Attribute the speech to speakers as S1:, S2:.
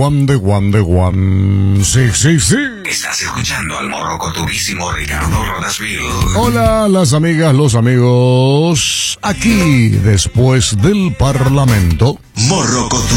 S1: one. Sí.
S2: Estás escuchando al morrocotudísimo Ricardo Rodasville.
S1: Hola, las amigas, los amigos. Aquí, después del Parlamento.
S2: Morrocotú.